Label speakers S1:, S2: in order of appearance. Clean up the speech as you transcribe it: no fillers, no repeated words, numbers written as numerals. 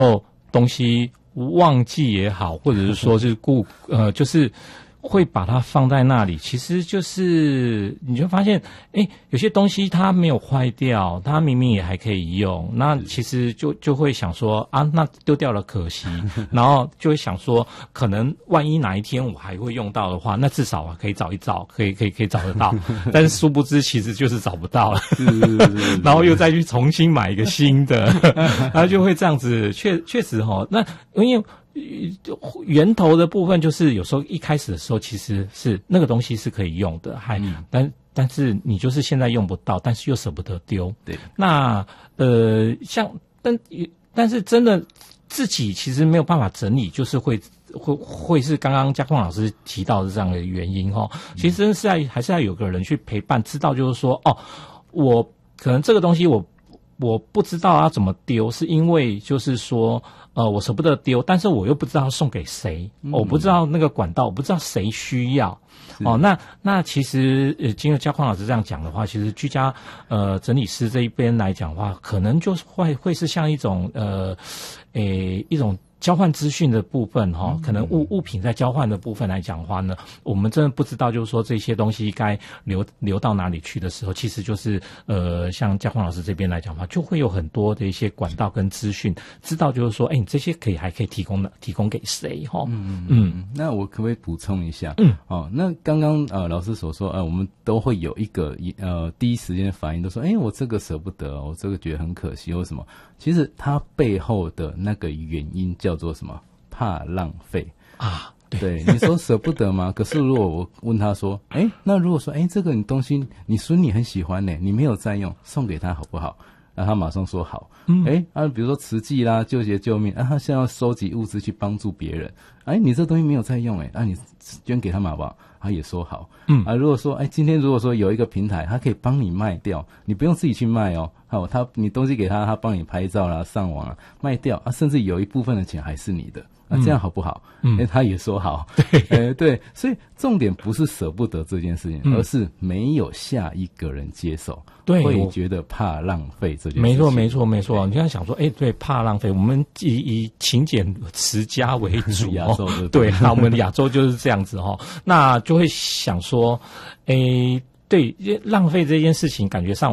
S1: 东西忘记也好，或者是说是就是会把它放在那里，其实就是你就发现，有些东西它没有坏掉，它明明也还可以用，那其实就会想说啊，那丢掉了可惜，然后就会想说，可能万一哪一天我还会用到的话，那至少可以找一找，可以找得到，但是殊不知其实就是找不到了，然后又再去重新买一个新的，然后就会这样子，确实那因为。源头的部分就是有时候一开始的时候其实是那个东西是可以用的，但是你就是现在用不到，但是又舍不得丢。
S2: 对，
S1: 那但是真的自己其实没有办法整理，就是会是刚刚嘉矿老师提到的这样的原因其实真的是还是要有个人去陪伴，知道就是说我可能这个东西我不知道要怎么丢，是因为就是说我舍不得丢，但是我又不知道送给谁，我不知道那个管道，我不知道谁需要。那其实经过嘉矿老师这样讲的话，其实居家整理师这一边来讲的话，可能就会是像一种一种交换资讯的部分可能物品在交换的部分来讲的话呢，我们真的不知道就是说这些东西该流到哪里去的时候，其实就是像嘉矿老师这边来讲的话，就会有很多的一些管道跟资讯，知道就是说你这些还可以提供给谁
S2: 那我可不可以补充一下？那刚刚老师所说我们都会有一个第一时间的反应，都说我这个舍不得，我这个觉得很可惜或什么，其实它背后的那个原因叫做什么？怕浪费
S1: 啊。
S2: 对，你说舍不得吗？可是如果我问他说那如果说这个你东西你孙女很喜欢呢，你没有在用，送给他好不好？那他马上说好。比如说慈济啦、救劫救命他现在要收集物资去帮助别人，你这东西没有在用你捐给他嘛好不好？他也说好。如果说今天如果说有一个平台，他可以帮你卖掉，你不用自己去卖你东西给他，他帮你拍照啦、上网卖掉甚至有一部分的钱还是你的。这样好不好？他也说好。对，所以重点不是舍不得这件事情，而是没有下一个人接手，会觉得怕浪费这件事情。
S1: 没错。你刚才想说，对，怕浪费，我们以勤俭持家为主
S2: 亚洲
S1: 对，那我们亚洲就是这样子那就会想说，对，浪费这件事情，感觉上